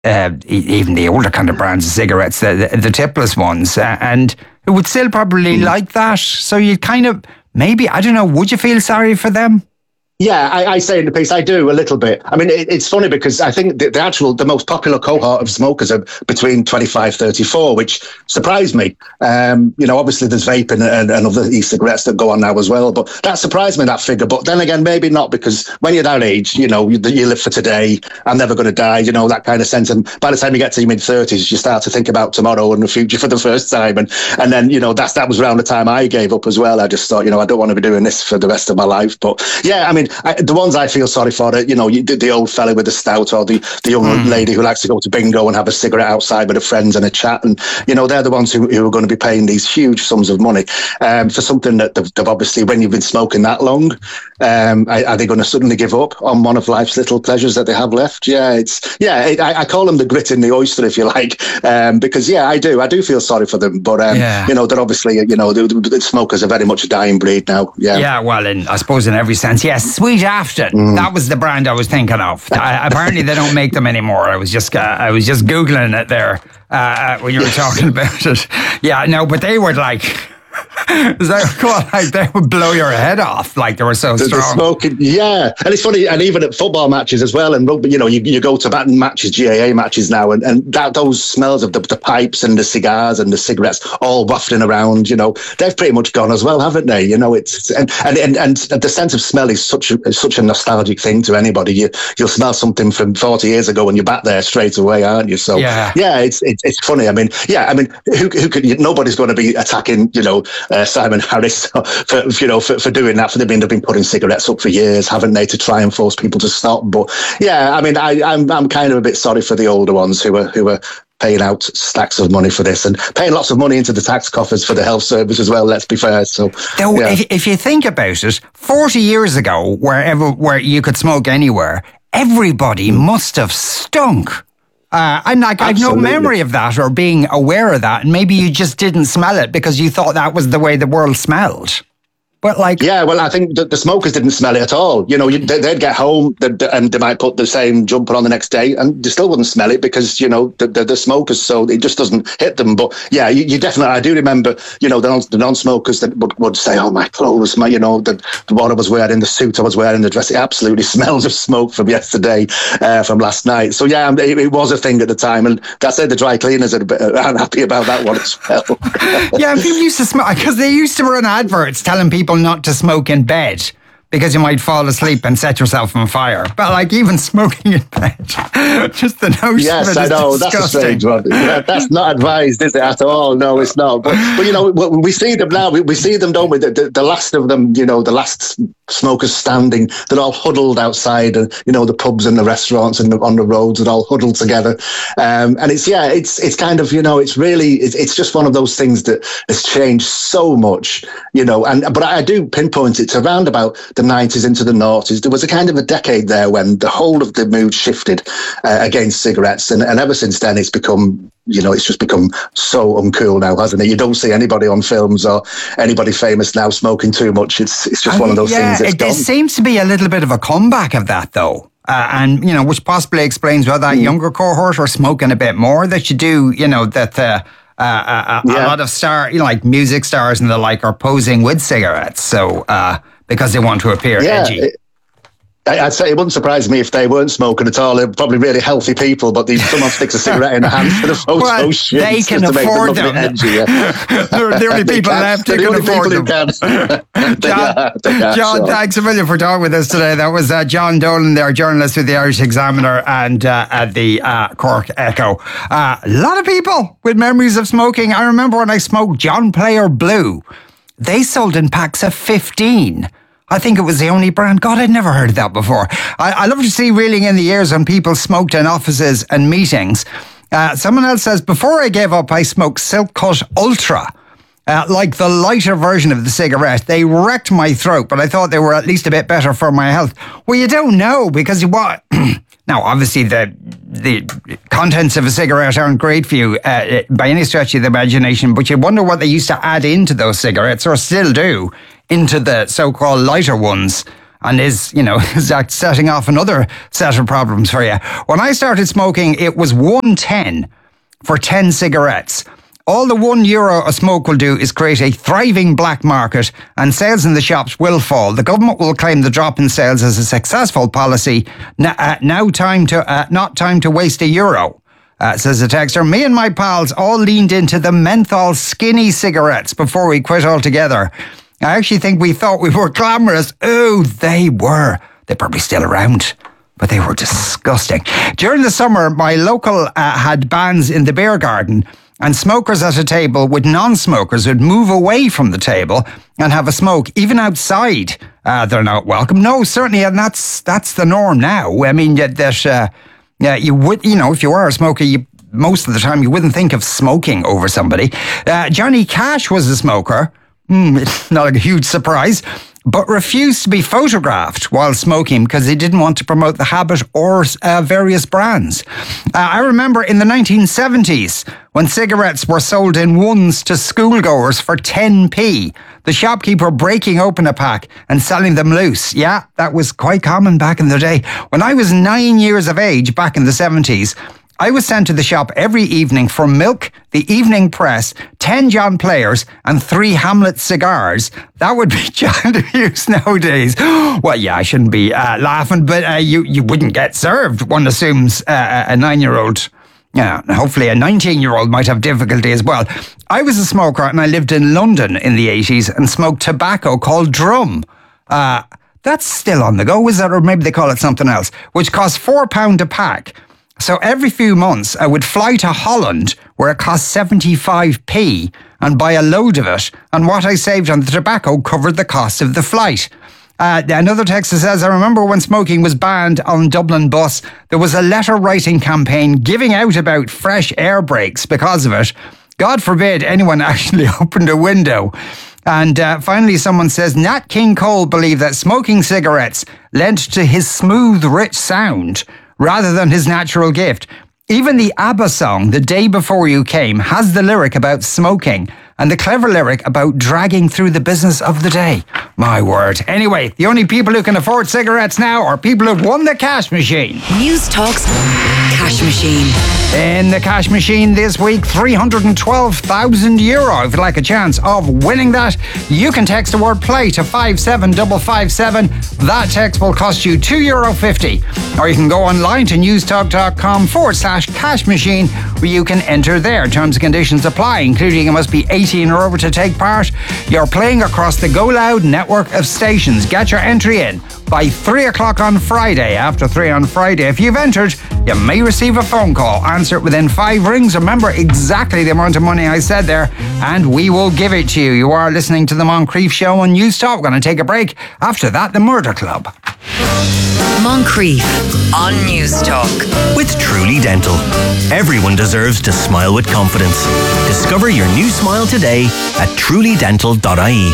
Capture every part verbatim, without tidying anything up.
uh, even the older kind of brands of cigarettes, the, the, the tipless ones, uh, and who would still probably mm. like that. So you kind of, maybe, I don't know, would you feel sorry for them? Yeah, I, I say in the piece, I do a little bit. I mean, it, it's funny because I think the, the actual, the most popular cohort of smokers are between twenty-five, thirty-four, which surprised me. Um, you know, obviously there's vaping and, and other e-cigarettes that go on now as well, but that surprised me, that figure. But then again, maybe not, because when you're that age, you know, you, you live for today, I'm never going to die, you know, that kind of sense. And by the time you get to your mid thirties, you start to think about tomorrow and the future for the first time. And, and then, you know, that's, that was around the time I gave up as well. I just thought, you know, I don't want to be doing this for the rest of my life. But yeah, I mean, I, the ones I feel sorry for, you know, you, the old fella with the stout, or the, the young mm. lady who likes to go to bingo and have a cigarette outside with her friends and a chat. And, you know, they're the ones who, who are going to be paying these huge sums of money um, for something that they've, they've obviously, when you've been smoking that long, um, are, are they going to suddenly give up on one of life's little pleasures that they have left? Yeah, it's, yeah, it, I, I call them the grit in the oyster, if you like, um, because, yeah, I do. I do feel sorry for them. But, um, yeah. you know, they're obviously, you know, the, the smokers are very much a dying breed now. Yeah, yeah, well, in, I suppose in every sense, yes. Sweet Afton, mm. that was the brand I was thinking of. I, apparently they don't make them anymore. I was just uh, I was just Googling it there uh, when you were talking about it. Yeah, no, but they were like... Is that cool? Like, they would blow your head off, like they were so the, strong. The smoking, yeah. And it's funny, and even at football matches as well, and rugby, you know, you, you go to batting matches, G A A matches now, and, and that those smells of the, the pipes and the cigars and the cigarettes all wafting around, you know, they've pretty much gone as well, haven't they? You know, it's and and and, and the sense of smell is such a is such a nostalgic thing to anybody. You you'll smell something from forty years ago and you're back there straight away, aren't you? So yeah, yeah it's it's it's funny. I mean, yeah, I mean, who who could? Nobody's going to be attacking, you know. Uh, Simon Harris for you know for, for doing that. For them, they've been putting cigarettes up for years, haven't they, to try and force people to stop? But yeah, I mean, I, I'm I'm kind of a bit sorry for the older ones who are who are paying out stacks of money for this and paying lots of money into the tax coffers for the health service as well. Let's be fair. So, Though, yeah. if, if you think about it, forty years ago, wherever where you could smoke anywhere, everybody mm. must have stunk. Uh, and like, I've no memory of that or being aware of that. And maybe you just didn't smell it because you thought that was the way the world smelled. But like, yeah, well, I think the, the smokers didn't smell it at all. You know, you, they, they'd get home and they might put the same jumper on the next day and they still wouldn't smell it because, you know, the, the, the smokers, so it just doesn't hit them. But yeah, you, you definitely, I do remember, you know, the, non, the non-smokers that would, would say, oh, my clothes, my, you know, the, the one I was wearing, the suit I was wearing, the dress, it absolutely smells of smoke from yesterday, uh, from last night. So yeah, it, it was a thing at the time. And that's it, the dry cleaners are a bit unhappy about that one as well. Yeah, people used to smell, because they used to run adverts telling people not to smoke in bed because you might fall asleep and set yourself on fire. But like, even smoking in bed, just the notion yes, of it I is know. disgusting. That's a strange one. Yeah, that's not advised, is it, at all? No, it's not. But, but you know, we see them now. We, we see them, don't we? The, the, the last of them, you know, the last smokers standing, they're all huddled outside, and you know, the pubs and the restaurants and the, on the roads are all huddled together. Um, and it's, yeah, it's it's kind of, you know, it's really, it's, it's just one of those things that has changed so much, you know, and but I do pinpoint it to around about the nineties into the noughties. There was a kind of a decade there when the whole of the mood shifted uh, against cigarettes, and, and ever since then it's become, you know, it's just become so uncool now, hasn't it? You don't see anybody on films or anybody famous now smoking too much. It's it's just I one mean, of those yeah, things that's it, there seems to be a little bit of a comeback of that, though. Uh, and, you know, which possibly explains why that mm. younger cohort are smoking a bit more, that you do, you know, that uh, uh, uh, yeah. a lot of star, you know, like music stars and the like are posing with cigarettes. So, uh, because they want to appear yeah, edgy. It, I'd say it wouldn't surprise me if they weren't smoking at all. They're probably really healthy people, but someone sticks a cigarette in their hand for the photo well, shoot. They can afford them. Edgy, yeah. They're the only people can. left who can afford them. Can. John, are, John sure. thanks a million for talking with us today. That was uh, John Dolan there, journalist with the Irish Examiner and uh, at the uh, Cork Echo. Uh, a lot of people with memories of smoking. I remember when I smoked John Player Blue. They sold in packs of fifteen. I think it was the only brand. God, I'd never heard of that before. I, I love to see reeling in the years when people smoked in offices and meetings. Uh, someone else says, before I gave up, I smoked Silk Cut Ultra. Uh, like the lighter version of the cigarette. They wrecked my throat, but I thought they were at least a bit better for my health. Well, you don't know, because you what? Now, obviously, the the contents of a cigarette aren't great for you uh, by any stretch of the imagination, but you wonder what they used to add into those cigarettes, or still do, into the so-called lighter ones. and is, you know, is that setting off another set of problems for you. When I started smoking, it was one ten for ten cigarettes. All the one euro a smoke will do is create a thriving black market, and sales in the shops will fall. The government will claim the drop in sales as a successful policy. Now, uh, now time to uh, not time to waste a euro. Uh, says the texter. Me and my pals all leaned into the menthol skinny cigarettes before we quit altogether. I actually think we thought we were glamorous. Oh, they were. They're probably still around, but they were disgusting. During the summer, my local uh, had bans in the beer garden, and smokers at a table with non-smokers would move away from the table and have a smoke, even outside. Uh, they're not welcome. No, certainly, and that's that's the norm now. I mean, that uh, yeah, you would, you know, if you were a smoker, you most of the time you wouldn't think of smoking over somebody. Uh, Johnny Cash was a smoker. Mm, not a huge surprise, but refused to be photographed while smoking because he didn't want to promote the habit or uh, various brands. Uh, I remember in the nineteen seventies when cigarettes were sold in ones to schoolgoers for ten p, the shopkeeper breaking open a pack and selling them loose. Yeah, that was quite common back in the day. When I was nine years of age back in the seventies, I was sent to the shop every evening for milk, the evening press, ten John Players and three Hamlet cigars. That would be child abuse nowadays. Well, yeah, I shouldn't be uh, laughing, but uh, you, you wouldn't get served, one assumes uh, a nine-year-old. Yeah, hopefully a nineteen-year-old might have difficulty as well. I was a smoker and I lived in London in the eighties and smoked tobacco called Drum. Uh, that's still on the go, is that? Or maybe they call it something else, which costs four pounds a pack. So every few months, I would fly to Holland, where it cost seventy-five p, and buy a load of it, and what I saved on the tobacco covered the cost of the flight. Uh, another texter says, I remember when smoking was banned on Dublin bus, there was a letter-writing campaign giving out about fresh air breaks because of it. God forbid anyone actually opened a window. And uh, finally, someone says, Nat King Cole believed that smoking cigarettes lent to his smooth, rich sound rather than his natural gift. Even the ABBA song, The Day Before You Came, has the lyric about smoking and the clever lyric about dragging through the business of the day. My word. Anyway, the only people who can afford cigarettes now are people who've won the cash machine. News Talk's Cash Machine. In the cash machine this week, three hundred twelve thousand euro. If you'd like a chance of winning that, you can text the word play to five seven five five seven. That text will cost you two euro fifty. Or you can go online to newstalk.com forward slash cash machine, where you can enter there. Terms and conditions apply, including you must be eighteen or over to take part. You're playing across the Go Loud network of stations. Get your entry in by three o'clock on Friday. After three on Friday, if you've entered, you may receive a phone call. Answer it within five rings. Remember exactly the amount of money I said there, and we will give it to you. You are listening to the Moncrief Show on News Talk. We're going to take a break. After that, the Murder Club. Moncrief on News Talk. With Truly Dental. Everyone deserves to smile with confidence. Discover your new smile today at truly dental dot I E.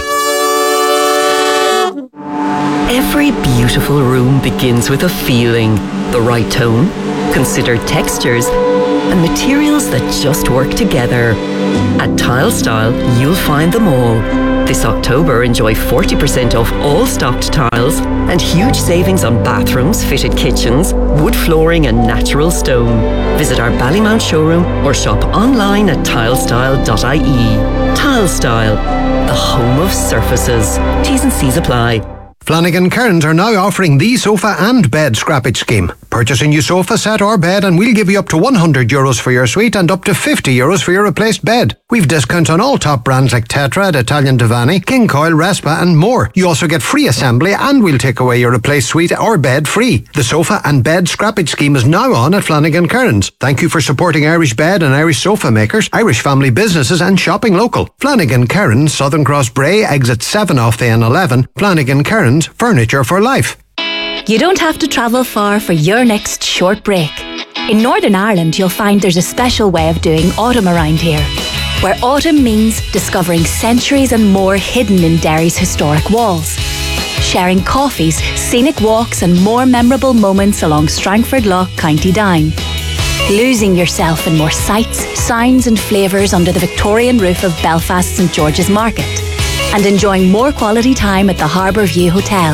Every beautiful room begins with a feeling, the right tone, considered textures, and materials that just work together. At Tile Style, you'll find them all. This October, enjoy forty percent off all stocked tiles and huge savings on bathrooms, fitted kitchens, wood flooring and natural stone. Visit our Ballymount showroom or shop online at tile style dot I E. Tile Style, the home of surfaces. T's and C's apply. Flanagan Cairns are now offering the sofa and bed scrappage scheme. Purchase a new sofa set or bed and we'll give you up to one hundred euros for your suite and up to fifty euros for your replaced bed. We've discounts on all top brands like Tetra, Italian Divani, King Coil, Respa and more. You also get free assembly and we'll take away your replaced suite or bed free. The sofa and bed scrappage scheme is now on at Flanagan Cairns. Thank you for supporting Irish bed and Irish sofa makers, Irish family businesses and shopping local. Flanagan Cairns, Southern Cross Bray, exit seven off the N eleven. Flanagan Cairns, furniture for life. You don't have to travel far for your next short break. In Northern Ireland, you'll find there's a special way of doing autumn around here, where autumn means discovering centuries and more hidden in Derry's historic walls, sharing coffees, scenic walks and more memorable moments along Strangford Lough, County Down, losing yourself in more sights, sounds and flavours under the Victorian roof of Belfast St George's Market, and enjoying more quality time at the Harbour View Hotel.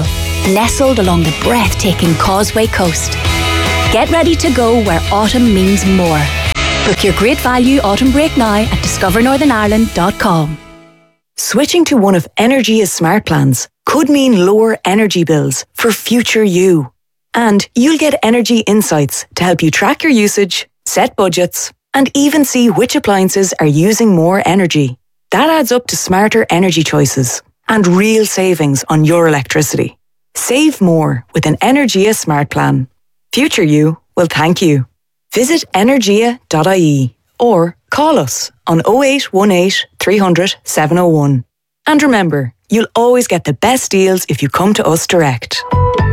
nestled along the breathtaking Causeway Coast. Get ready to go where autumn means more. Book your great value autumn break now at discover northern ireland dot com. Switching to one of Energia's smart plans could mean lower energy bills for future you. And you'll get energy insights to help you track your usage, set budgets, and even see which appliances are using more energy. That adds up to smarter energy choices and real savings on your electricity. Save more with an Energia smart plan. Future you will thank you. Visit energia dot I E or call us on oh eight one eight, three hundred, seven oh one. And remember, you'll always get the best deals if you come to us direct.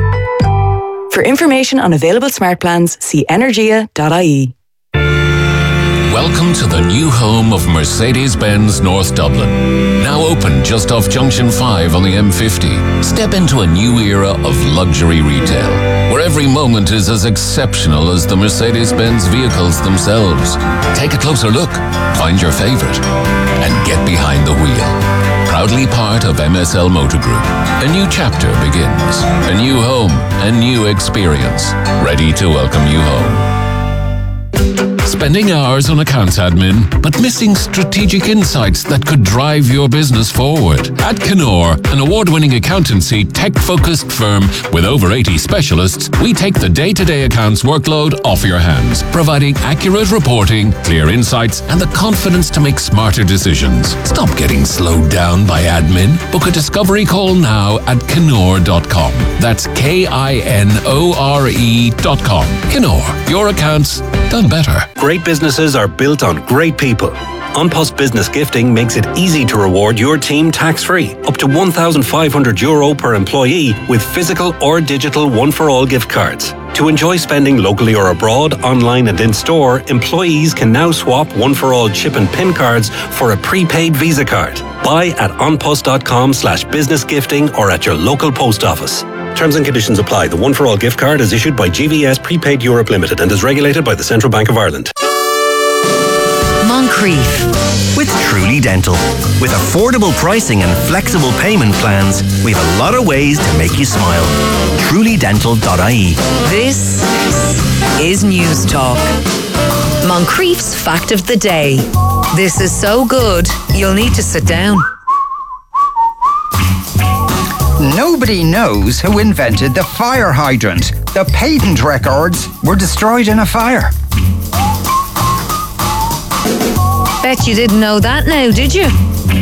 For information on available smart plans, see energia dot I E. Welcome to the new home of Mercedes-Benz North Dublin. Now open just off Junction five on the M fifty. Step into a new era of luxury retail, where every moment is as exceptional as the Mercedes-Benz vehicles themselves. Take a closer look, find your favorite, and get behind the wheel. Proudly part of M S L Motor Group. A new chapter begins. A new home, a new experience. Ready to welcome you home. Spending hours on accounts admin, but missing strategic insights that could drive your business forward. At Knorr, an award-winning accountancy, tech-focused firm with over eighty specialists, we take the day-to-day accounts workload off your hands, providing accurate reporting, clear insights, and the confidence to make smarter decisions. Stop getting slowed down by admin. Book a discovery call now at knorr dot com. That's K I N O R E dot com. Knorr, your accounts done better. Great businesses are built on great people. OnPost Business Gifting makes it easy to reward your team tax-free, up to one thousand five hundred euro per employee with physical or digital one-for-all gift cards. To enjoy spending locally or abroad, online and in-store, employees can now swap one-for-all chip and PIN cards for a prepaid Visa card. Buy at onpost.com slash business gifting or at your local post office. Terms and conditions apply. The one-for-all gift card is issued by G V S Prepaid Europe Limited and is regulated by the Central Bank of Ireland. Moncrief. With Truly Dental. With affordable pricing and flexible payment plans, we have a lot of ways to make you smile. truly dental dot I E. This is News Talk. Moncrief's Fact of the Day. This is so good, you'll need to sit down. Nobody knows who invented the fire hydrant. The patent records were destroyed in a fire. Bet you didn't know that now, did you?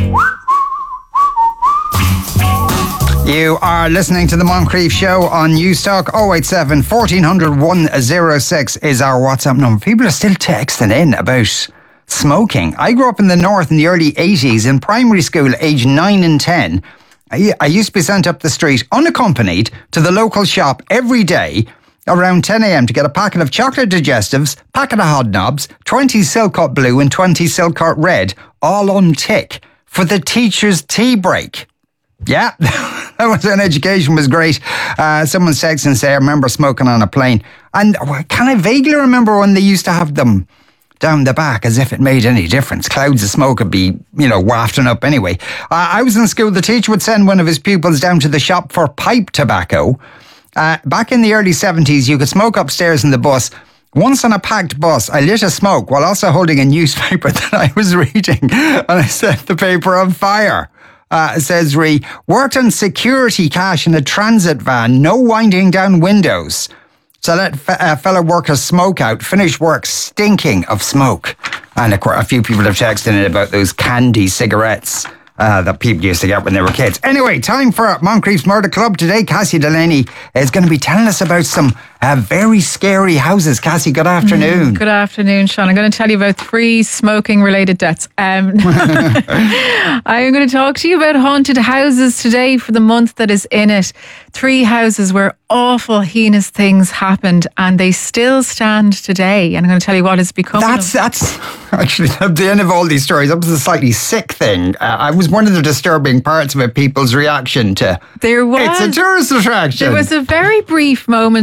You are listening to the Moncrief Show on Newstalk. oh eight seven, fourteen hundred, one oh six is our WhatsApp number. People are still texting in about smoking. I grew up in the north in the early eighties in primary school, age nine and ten. I, I used to be sent up the street unaccompanied to the local shop every day around ten a.m. to get a packet of chocolate digestives, packet of Hobnobs, twenty Silcott Blue and twenty Silcott Red, all on tick, for the teacher's tea break. Yeah, that was when education was great. Uh, someone texted and said, I remember smoking on a plane. And can I vaguely remember when they used to have them down the back, as if it made any difference. Clouds of smoke would be, you know, wafting up anyway. Uh, I was in school, the teacher would send one of his pupils down to the shop for pipe tobacco. Uh, back in the early seventies, you could smoke upstairs in the bus. Once on a packed bus, I lit a smoke while also holding a newspaper that I was reading, and I set the paper on fire. Uh, says Ree, worked on security cash in a transit van, no winding down windows. So let fe- uh, fellow workers smoke out, finish work stinking of smoke. And of course, a few people have texted in about those candy cigarettes uh, that people used to get when they were kids. Anyway, time for Moncrief's Murder Club. Today, Cassie Delaney is going to be telling us about some uh, very scary houses. Cassie, good afternoon. Mm, good afternoon, Sean. I'm going to tell you about three smoking-related deaths. Um, I'm going to talk to you about haunted houses today for the month that is in it. Three houses where awful, heinous things happened, and they still stand today. And I'm going to tell you what has become. That's that's actually at the end of all these stories. That was a slightly sick thing. Uh, I was one of the disturbing parts of it. People's reaction to there was it's a tourist attraction. There was a very brief moment in time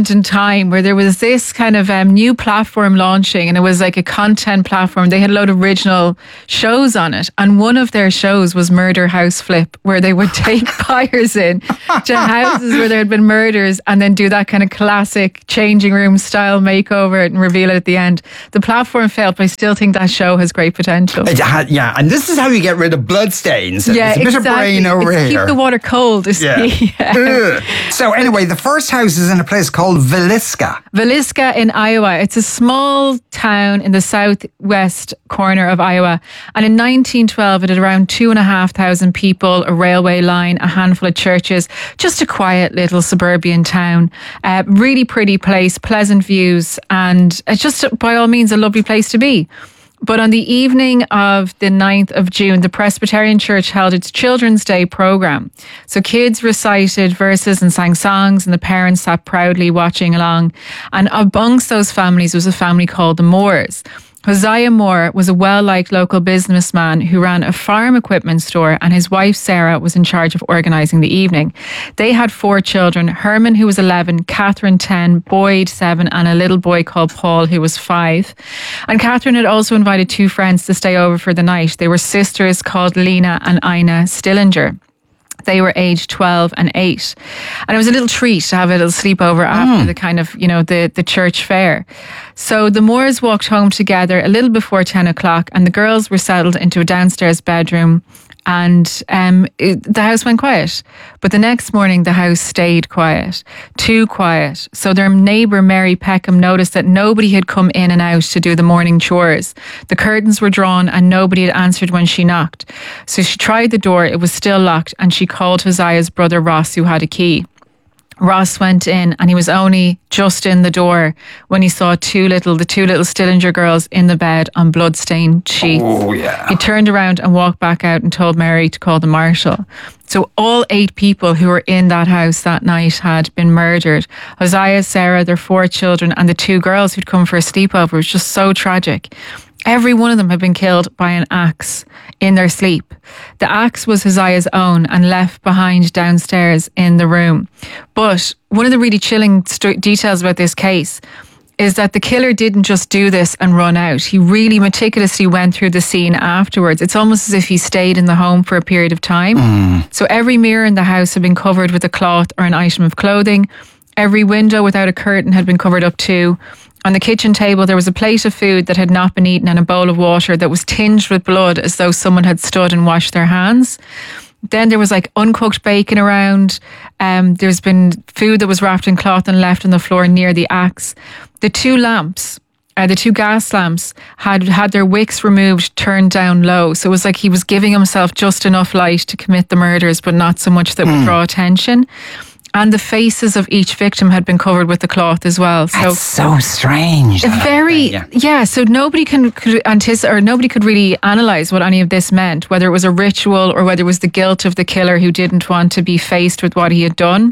time where there was this kind of um, new platform launching, and it was like a content platform. They had a load of original shows on it, and one of their shows was Murder House Flip, where they would take buyers in to houses where there had been murders and then do that kind of classic changing room style makeover and reveal it at the end. The platform failed, but I still think that show has great potential. It had, yeah, and this is how you get rid of bloodstains. Yeah, It's a bit exactly. of brain over It's here. Keep the water cold. Is Yeah. key. Yeah. So anyway, the first house is in a place called Villisca. Villisca in Iowa. It's a small town in the southwest corner of Iowa. And in nineteen twelve, it had around two and a half thousand people, a railway line, a handful of churches, just a quiet little suburban town. Uh, really pretty place, pleasant views, and it's just by all means a lovely place to be. But on the evening of the ninth of June, the Presbyterian Church held its Children's Day programme. So kids recited verses and sang songs, and the parents sat proudly watching along. And amongst those families was a family called the Moores. Hosea Moore was a well-liked local businessman who ran a farm equipment store, and his wife Sarah was in charge of organising the evening. They had four children: Herman, who was eleven, Catherine ten, Boyd seven, and a little boy called Paul, who was five. And Catherine had also invited two friends to stay over for the night. They were sisters called Lena and Ina Stillinger. They were aged twelve and eight. And it was a little treat to have a little sleepover after Mm. the kind of, you know, the, the church fair. So the Moores walked home together a little before ten o'clock, and the girls were settled into a downstairs bedroom, and um, it, the house went quiet. But the next morning, the house stayed quiet, too quiet. So their neighbour, Mary Peckham, noticed that nobody had come in and out to do the morning chores. The curtains were drawn and nobody had answered when she knocked. So she tried the door, it was still locked, and she called Hosea's brother Ross, who had a key. Ross went in, and he was only just in the door when he saw two little, the two little Stillinger girls in the bed on blood-stained sheets. Oh, yeah. He turned around and walked back out and told Mary to call the marshal. So all eight people who were in that house that night had been murdered. Hosea, Sarah, their four children, and the two girls who'd come for a sleepover. It was just so tragic. Every one of them had been killed by an axe in their sleep. The axe was Hosea's own and left behind downstairs in the room. But one of the really chilling st- details about this case is that the killer didn't just do this and run out. He really meticulously went through the scene afterwards. It's almost as if he stayed in the home for a period of time. Mm. So every mirror in the house had been covered with a cloth or an item of clothing. Every window without a curtain had been covered up too. On the kitchen table, there was a plate of food that had not been eaten and a bowl of water that was tinged with blood, as though someone had stood and washed their hands. Then there was like uncooked bacon around. Um, there's been food that was wrapped in cloth and left on the floor near the axe. The two lamps, uh, the two gas lamps, had had their wicks removed, turned down low. So it was like he was giving himself just enough light to commit the murders, but not so much that would draw attention. And the faces of each victim had been covered with the cloth as well. So That's so strange. very, yeah. yeah. So nobody can could anticipate, or nobody could really analyze what any of this meant, whether it was a ritual or whether it was the guilt of the killer who didn't want to be faced with what he had done.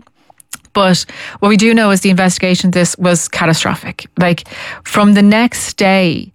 But what we do know is the investigation of this was catastrophic. Like, from the next day,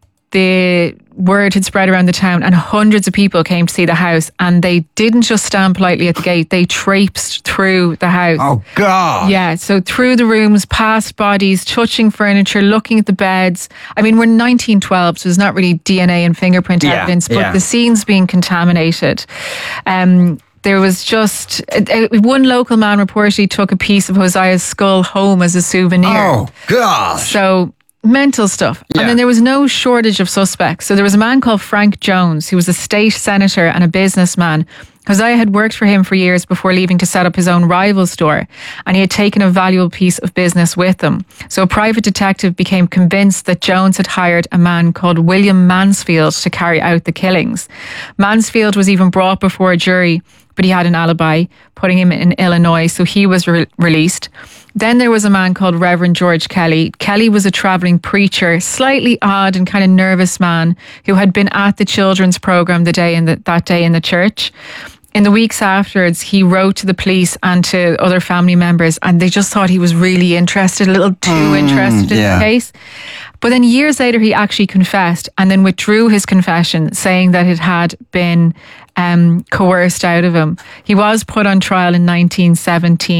the word had spread around the town and hundreds of people came to see the house, and they didn't just stand politely at the gate, they traipsed through the house. Oh, God. Yeah, so through the rooms, past bodies, touching furniture, looking at the beds. I mean, we're nineteen twelve, so there's not really D N A and fingerprint Yeah, evidence, but yeah. the scene's being contaminated. Um, there was just, uh, one local man reportedly took a piece of Hosea's skull home as a souvenir. Oh, God. So, mental stuff. Yeah. And then there was no shortage of suspects. So there was a man called Frank Jones, who was a state senator and a businessman. Hosea had worked for him for years before leaving to set up his own rival store, and he had taken a valuable piece of business with him. So a private detective became convinced that Jones had hired a man called William Mansfield to carry out the killings. Mansfield was even brought before a jury, but he had an alibi, putting him in Illinois, so he was re- released. Then there was a man called Reverend George Kelly. Kelly was a travelling preacher, slightly odd and kind of nervous man who had been at the children's programme the day in the, that day in the church. In the weeks afterwards, he wrote to the police and to other family members, and they just thought he was really interested, a little too mm, interested in yeah. the case. But then years later, he actually confessed and then withdrew his confession, saying that it had been um, coerced out of him. He was put on trial in nineteen seventeen,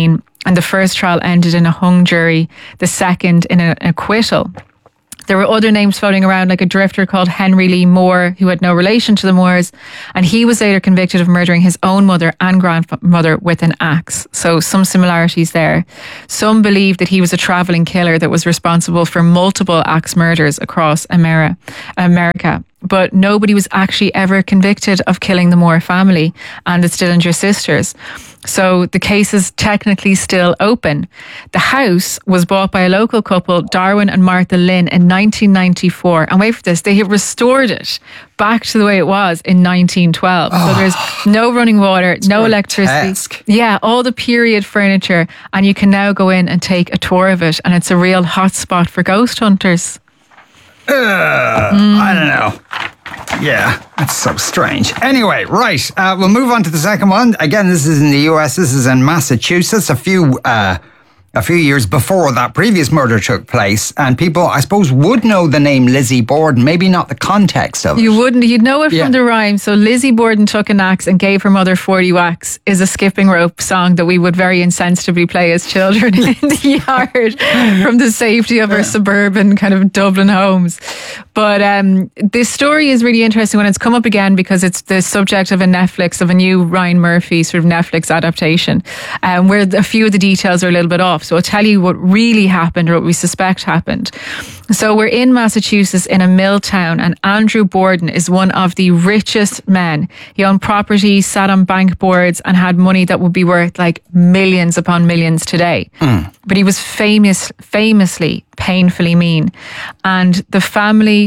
and the first trial ended in a hung jury, the second in an acquittal. There were other names floating around, like a drifter called Henry Lee Moore, who had no relation to the Moores, and he was later convicted of murdering his own mother and grandmother with an axe. So some similarities there. Some believe that he was a travelling killer that was responsible for multiple axe murders across Ameri- America. But nobody was actually ever convicted of killing the Moore family and the Stillinger sisters. So the case is technically still open. The house was bought by a local couple, Darwin and Martha Lynn, in nineteen ninety-four. And wait for this, they have restored it back to the way it was in nineteen twelve. Oh, so there's no running water, no electricity. Yeah, all the period furniture. And you can now go in and take a tour of it. And it's a real hotspot for ghost hunters. Uh, mm. I don't know. Yeah, that's so strange. Anyway, right, uh, we'll move on to the second one. Again, this is in the U S. This is in Massachusetts. A few uh, a few years before that previous murder took place, and people, I suppose, would know the name Lizzie Borden, maybe not the context of it. You wouldn't. You'd know it yeah. from the rhyme. So Lizzie Borden took an axe and gave her mother forty whacks is a skipping rope song that we would very insensitively play as children in the yard from the safety of our suburban kind of Dublin homes. But um, this story is really interesting when it's come up again because it's the subject of a Netflix, of a new Ryan Murphy sort of Netflix adaptation, um, where a few of the details are a little bit off. So I'll tell you what really happened, or what we suspect happened. So we're in Massachusetts in a mill town, and Andrew Borden is one of the richest men. He owned property, sat on bank boards, and had money that would be worth like millions upon millions today. Mm. But he was famous, famously, painfully mean. And the family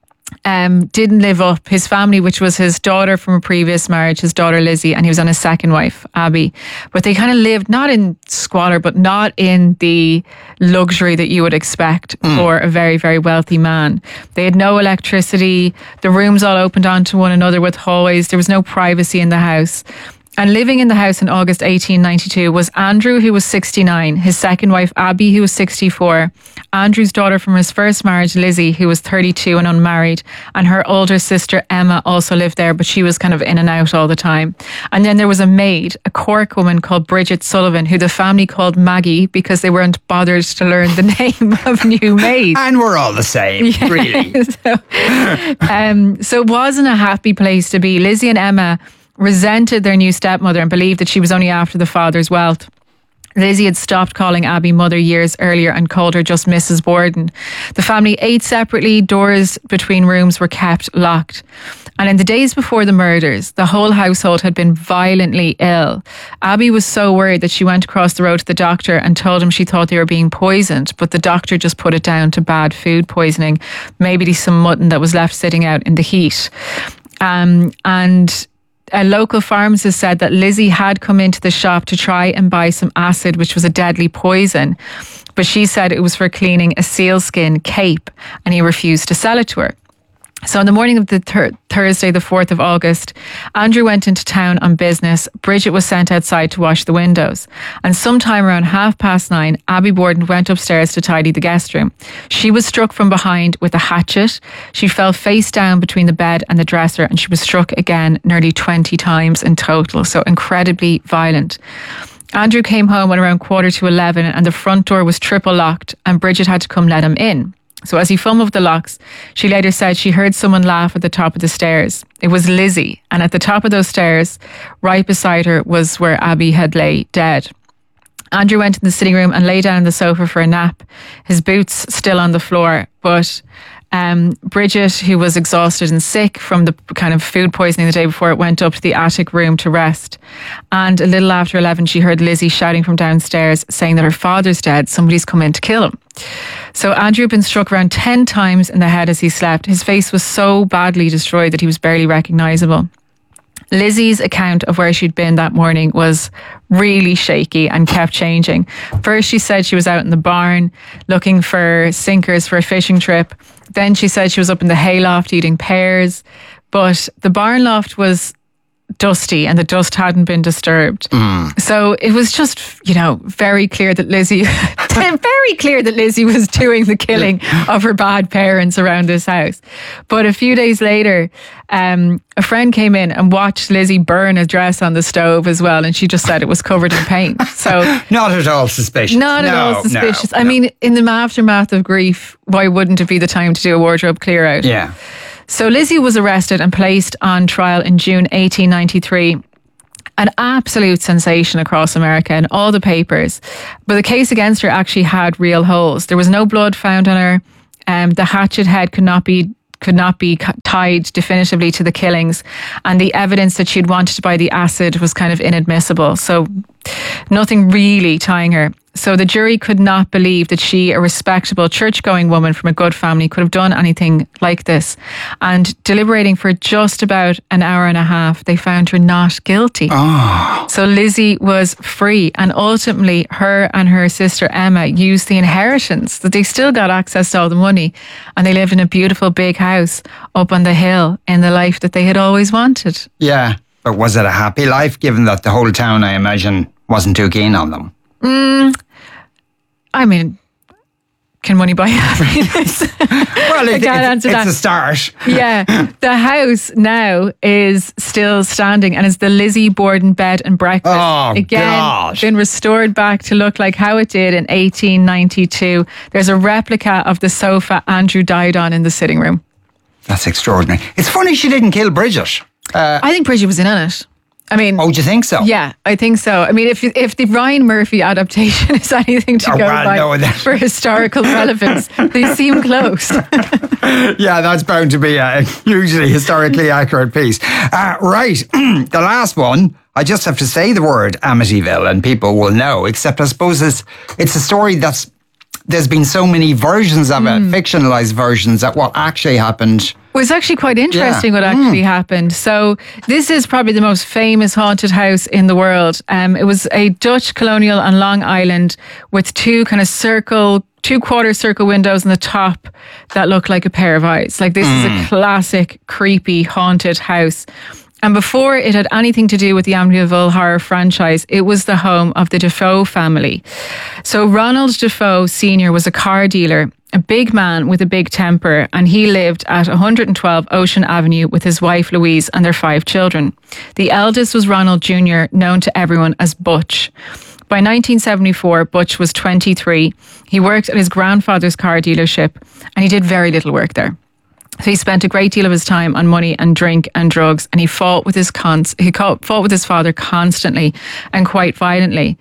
um, didn't live up. His family, which was his daughter from a previous marriage, his daughter Lizzie, and he was on his second wife, Abby. But they kind of lived not in squalor, but not in the luxury that you would expect mm. for a very, very wealthy man. They had no electricity. The rooms all opened onto one another with hallways. There was no privacy in the house. And living in the house in August eighteen ninety-two was Andrew, who was sixty-nine, his second wife, Abby, who was sixty-four, Andrew's daughter from his first marriage, Lizzie, who was thirty-two and unmarried, and her older sister, Emma, also lived there, but she was kind of in and out all the time. And then there was a maid, a Cork woman called Bridget Sullivan, who the family called Maggie because they weren't bothered to learn the name of new maids. And we're all the same, yeah, really. so, um, so it wasn't a happy place to be. Lizzie and Emma resented their new stepmother and believed that she was only after the father's wealth. Lizzie had stopped calling Abby mother years earlier and called her just Missus Borden. The family ate separately. Doors between rooms were kept locked. And in the days before the murders, the whole household had been violently ill. Abby was so worried that she went across the road to the doctor and told him she thought they were being poisoned, but the doctor just put it down to bad food poisoning, maybe some mutton that was left sitting out in the heat. Um, and a local pharmacist said that Lizzie had come into the shop to try and buy some acid, which was a deadly poison. But she said it was for cleaning a sealskin cape, and he refused to sell it to her. So on the morning of the thir- Thursday, the fourth of August, Andrew went into town on business. Bridget was sent outside to wash the windows. And sometime around half past nine, Abby Borden went upstairs to tidy the guest room. She was struck from behind with a hatchet. She fell face down between the bed and the dresser, and she was struck again nearly twenty times in total. So incredibly violent. Andrew came home at around quarter to eleven, and the front door was triple locked, and Bridget had to come let him in. So as he fumbled with the locks, she later said she heard someone laugh at the top of the stairs. It was Lizzie, and at the top of those stairs, right beside her, was where Abby had lay dead. Andrew went in the sitting room and lay down on the sofa for a nap, his boots still on the floor. But um, Bridget, who was exhausted and sick from the kind of food poisoning the day before, went up to the attic room to rest. And a little after eleven, she heard Lizzie shouting from downstairs, saying that her father's dead, somebody's come in to kill him. So Andrew had been struck around ten times in the head as he slept. His face was so badly destroyed that he was barely recognisable. Lizzie's account of where she'd been that morning was really shaky and kept changing. First, she said she was out in the barn looking for sinkers for a fishing trip. Then she said she was up in the hayloft eating pears. But the barn loft was dusty and the dust hadn't been disturbed. Mm. So it was just, you know, very clear that Lizzie, very clear that Lizzie was doing the killing of her bad parents around this house. But a few days later, um, a friend came in and watched Lizzie burn a dress on the stove as well, and she just said it was covered in paint. So not at all suspicious. Not no, at all suspicious. No, I no. mean, in the aftermath of grief, why wouldn't it be the time to do a wardrobe clear out? Yeah. So Lizzie was arrested and placed on trial in June eighteen ninety-three. An absolute sensation across America in all the papers. But the case against her actually had real holes. There was no blood found on her. Um, the hatchet head could not be could not be tied definitively to the killings, and the evidence that she'd wanted to buy the acid was kind of inadmissible. So nothing really tying her. So the jury could not believe that she, a respectable church-going woman from a good family, could have done anything like this. And deliberating for just about an hour and a half, they found her not guilty. Oh. So Lizzie was free, and ultimately her and her sister Emma used the inheritance that they still got access to all the money, and they lived in a beautiful big house up on the hill in the life that they had always wanted. Yeah, but was it a happy life, given that the whole town, I imagine, wasn't too keen on them? Mm, I mean, can money buy happiness? Well, it, I can't it's, answer it's that. a start. Yeah, the house now is still standing, and it's the Lizzie Borden Bed and Breakfast. Oh, Again, God. been restored back to look like how it did in eighteen ninety-two. There's a replica of the sofa Andrew died on in the sitting room. That's extraordinary. It's funny she didn't kill Bridget. Uh, I think Bridget was in on it. I mean, oh, do you think so? Yeah, I think so. I mean, if if the Ryan Murphy adaptation is anything to Oh, go well, by no, that- for historical relevance, they seem close. Yeah, that's bound to be a hugely historically accurate piece. Uh, right, the last one, I just have to say the word Amityville and people will know, except I suppose it's, it's a story that's, there's been so many versions of it, fictionalized versions, that what actually happened. It was actually quite interesting Yeah. what actually mm. happened. So this is probably the most famous haunted house in the world. Um, it was a Dutch colonial on Long Island with two kind of circle, two quarter circle windows on the top that look like a pair of eyes. Like this mm. is a classic, creepy, haunted house. And before it had anything to do with the Amityville horror franchise, it was the home of the Defoe family. So Ronald Defoe Senior was a car dealer, a big man with a big temper, and he lived at one hundred twelve Ocean Avenue with his wife Louise and their five children. The eldest was Ronald Junior, known to everyone as Butch. By nineteen seventy-four, Butch was twenty-three. He worked at his grandfather's car dealership, and he did very little work there. So he spent a great deal of his time on money and drink and drugs, and he fought with his cons- he fought with his father constantly and quite violently.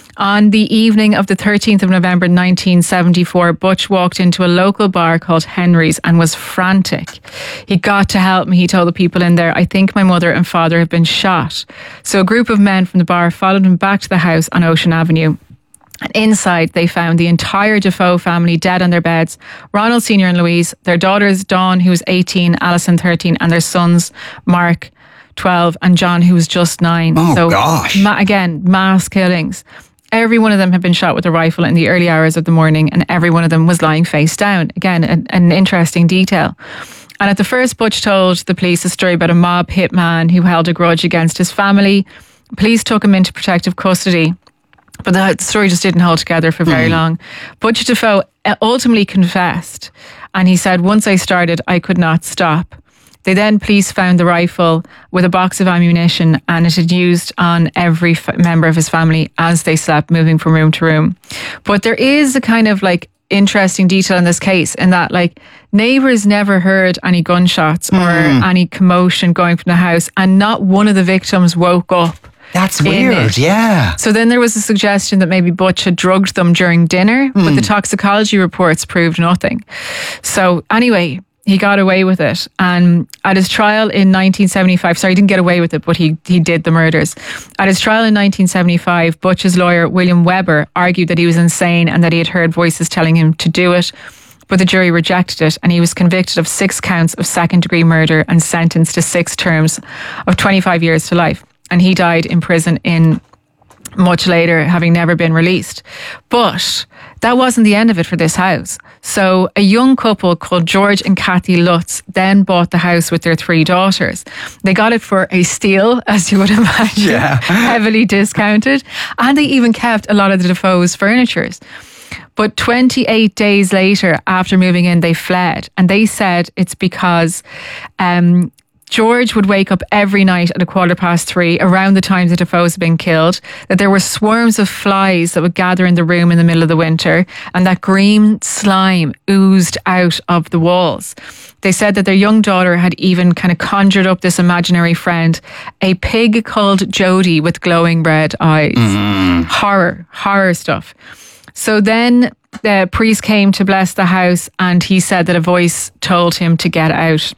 On the evening of the thirteenth of November nineteen seventy-four, Butch walked into a local bar called Henry's and was frantic. He got to help me, he told the people in there. I think my mother and father have been shot. So a group of men from the bar followed him back to the house on Ocean Avenue. And inside, they found the entire Defoe family dead on their beds. Ronald Senior and Louise, their daughters, Dawn, who was eighteen, Alison, thirteen, and their sons, Mark, twelve, and John, who was just nine. Oh, so, gosh. Ma- again, mass killings. Every one of them had been shot with a rifle in the early hours of the morning, and every one of them was lying face down. Again, an, an interesting detail. And at the first, Butch told the police a story about a mob hitman who held a grudge against his family. Police took him into protective custody. But the story just didn't hold together for very mm. long. Butch Defoe ultimately confessed, and he said, once I started, I could not stop. They then, police found the rifle with a box of ammunition, and it had used on every f- member of his family as they slept, moving from room to room. But there is a kind of like interesting detail in this case, in that like neighbours never heard any gunshots mm. or any commotion going from the house, and not one of the victims woke up. That's weird, yeah. So then there was a suggestion that maybe Butch had drugged them during dinner, mm. but the toxicology reports proved nothing. So anyway, he got away with it. And at his trial in nineteen seventy-five, sorry, he didn't get away with it, but he, he did the murders. At his trial in nineteen seventy-five, Butch's lawyer, William Weber, argued that he was insane and that he had heard voices telling him to do it. But the jury rejected it, and he was convicted of six counts of second-degree murder and sentenced to six terms of twenty-five years to life. And he died in prison in much later, having never been released. But that wasn't the end of it for this house. So a young couple called George and Kathy Lutz then bought the house with their three daughters. They got it for a steal, as you would imagine, yeah. heavily discounted. And they even kept a lot of the Defoe's furnitures. But twenty-eight days later, after moving in, they fled. And they said it's because um, George would wake up every night at a quarter past three around the time the Defoes had been killed, that there were swarms of flies that would gather in the room in the middle of the winter, and that green slime oozed out of the walls. They said that their young daughter had even kind of conjured up this imaginary friend, a pig called Jody with glowing red eyes. Mm. Horror, horror stuff. So then the priest came to bless the house, and he said that a voice told him to get out.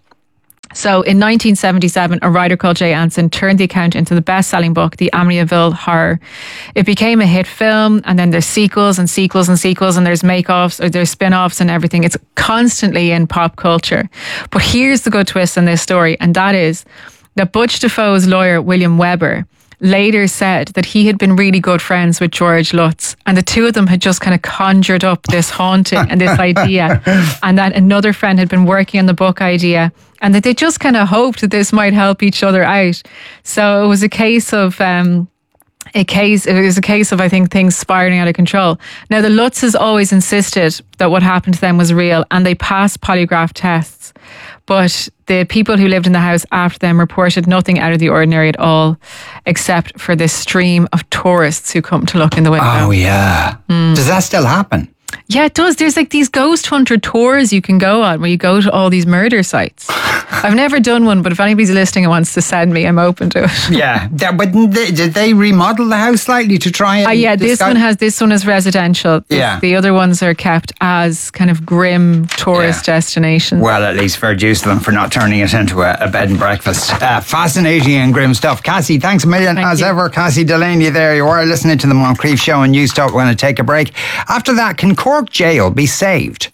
So in nineteen seventy-seven, a writer called Jay Anson turned the account into the best-selling book, The Amityville Horror. It became a hit film, and then there's sequels and sequels and sequels, and there's make-offs or there's spin-offs and everything. It's constantly in pop culture. But here's the good twist in this story, and that is that Butch Defoe's lawyer, William Weber, later said that he had been really good friends with George Lutz, and the two of them had just kind of conjured up this haunting and this idea, and that another friend had been working on the book idea, and that they just kind of hoped that this might help each other out. So it was a case of um, a case. It was a case of I think things spiraling out of control. Now the Lutzes always insisted that what happened to them was real, and they passed polygraph tests. But the people who lived in the house after them reported nothing out of the ordinary at all, except for this stream of tourists who come to look in the window. Oh, yeah. Mm. Does that still happen? Yeah, it does. There's like these ghost hunter tours you can go on where you go to all these murder sites. I've never done one, but if anybody's listening and wants to send me, I'm open to it. Yeah, that, but they, did they remodel the house slightly to try and... Uh, yeah, this one has. This one is residential. Yeah. The other ones are kept as kind of grim tourist yeah. destinations. Well, at least fair dues to them for not turning it into a, a bed and breakfast. Uh, fascinating and grim stuff. Cassie, thanks a million. Thank as you. ever, Cassie Delaney there. You are listening to the Moncrief Show on News Talk. We're going to take a break. After that, can Cork Jail be saved?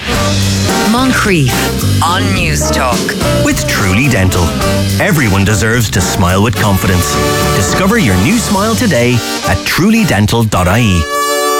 Moncrief on News Talk. With Truly Dental. Everyone deserves to smile with confidence. Discover your new smile today at truly dental dot I E.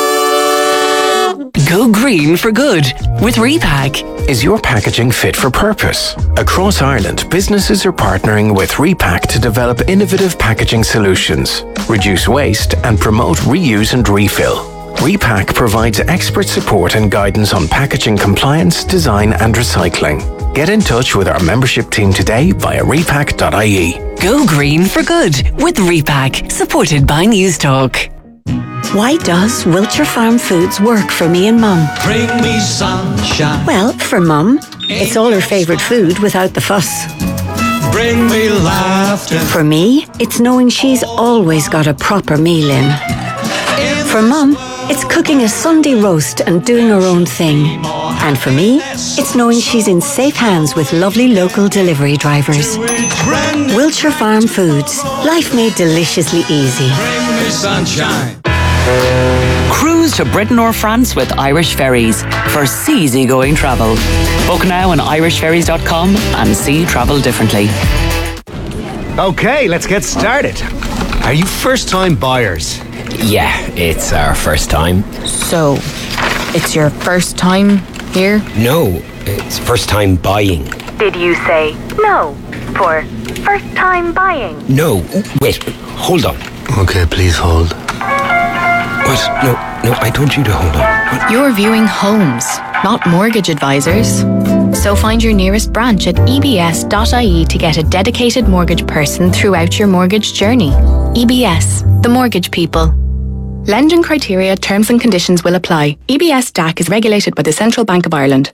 Go green for good with Repack. Is your packaging fit for purpose? Across Ireland, businesses are partnering with Repack to develop innovative packaging solutions, reduce waste, and promote reuse and refill. Repack provides expert support and guidance on packaging compliance, design and recycling. Get in touch with our membership team today via repack dot I E. Go green for good with Repack, supported by News Talk. Why does Wiltshire Farm Foods work for me and Mum? Bring me sunshine. Well, for Mum, it's all her favourite food without the fuss. Bring me laughter. For me, it's knowing she's always got a proper meal in. For Mum, it's cooking a Sunday roast and doing her own thing. And for me, it's knowing she's in safe hands with lovely local delivery drivers. Wiltshire Farm Foods. Life made deliciously easy. Bring me sunshine. Cruise to Britain or France with Irish Ferries for easygoing travel. Book now on irish ferries dot com and see travel differently. Okay, let's get started. Are you first-time buyers? Yeah, it's our first time. So, it's your first time here? No, it's first time buying. Did you say no for first time buying? No, wait, hold on. Okay, please hold. What? No, no, I told you to hold on. What? You're viewing homes, not mortgage advisors. So find your nearest branch at e b s dot I E to get a dedicated mortgage person throughout your mortgage journey. E B S, the mortgage people. Lending criteria, terms and conditions will apply. E B S D A C is regulated by the Central Bank of Ireland.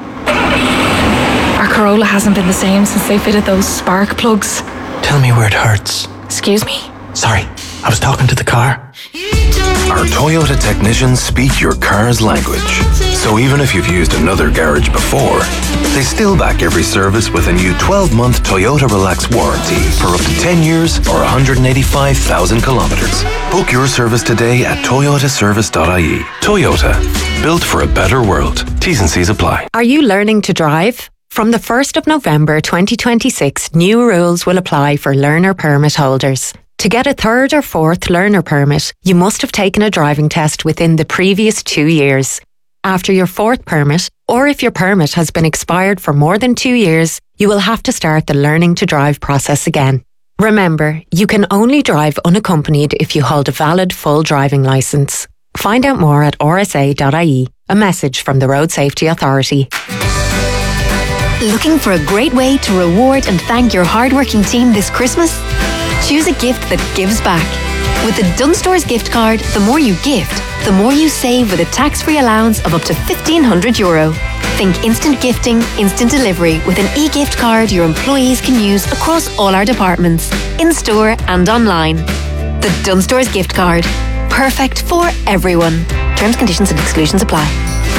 Our Corolla hasn't been the same since they fitted those spark plugs. Tell me where it hurts. Excuse me? Sorry, I was talking to the car. Our Toyota technicians speak your car's language. So even if you've used another garage before, they still back every service with a new twelve-month Toyota Relax warranty for up to ten years or one hundred eighty-five thousand kilometres. Book your service today at toyota service dot I E. Toyota, built for a better world. T's and C's apply. Are you learning to drive? From the first of November twenty twenty-six, new rules will apply for learner permit holders. To get a third or fourth learner permit, you must have taken a driving test within the previous two years. After your fourth permit, or if your permit has been expired for more than two years, you will have to start the learning to drive process again. Remember, you can only drive unaccompanied if you hold a valid full driving licence. Find out more at r s a dot i e. A message from the Road Safety Authority. Looking for a great way to reward and thank your hardworking team this Christmas? Choose a gift that gives back. With the Dunstores gift card, the more you gift, the more you save with a tax-free allowance of up to fifteen hundred euro. Think instant gifting, instant delivery with an e-gift card your employees can use across all our departments, in-store and online. The Dunstores gift card. Perfect for everyone. Terms, conditions and exclusions apply.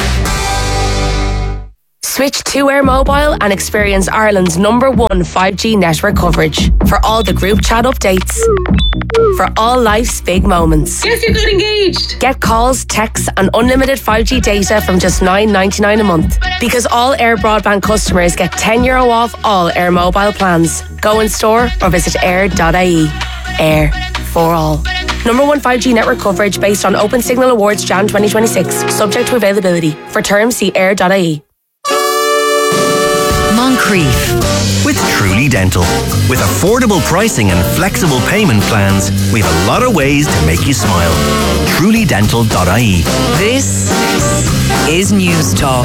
Switch to Air Mobile and experience Ireland's number one five G network coverage for all the group chat updates. For all life's big moments. Guess you got engaged. Get calls, texts and unlimited five G data from just nine ninety-nine a month. Because all Air Broadband customers get ten euro off all Air Mobile plans. Go in store or visit air dot i e. Air for all. Number one five G network coverage based on Open Signal Awards January twenty twenty-six. Subject to availability. For terms, see air dot i e. Moncrief with Truly Dental. With affordable pricing and flexible payment plans, we have a lot of ways to make you smile. truly dental dot i e. This is News Talk.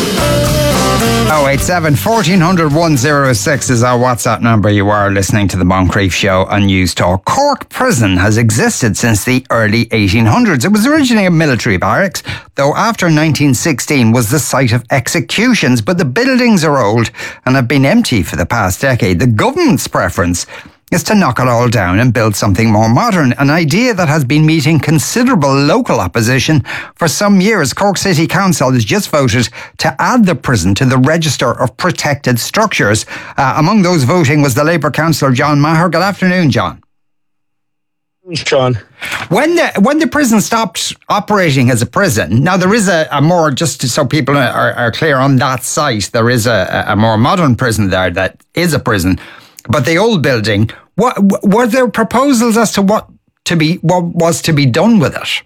oh eight seven, fourteen hundred, one oh six is our WhatsApp number. You are listening to the Moncrief Show on News Talk. Cork Prison has existed since the early eighteen hundreds. It was originally a military barracks, though after nineteen sixteen was the site of executions, but the buildings are old and have been empty for the past decade. The government's preference is to knock it all down and build something more modern, an idea that has been meeting considerable local opposition for some years. Cork City Council has just voted to add the prison to the register of protected structures. Uh, among those voting was the Labour councillor John Maher. Good afternoon, John. John. When the when the prison stopped operating as a prison, now there is a, a more, just so people are, are clear on that site, there is a, a more modern prison there that is a prison. But the old building, what were there proposals as to what to be what was to be done with it?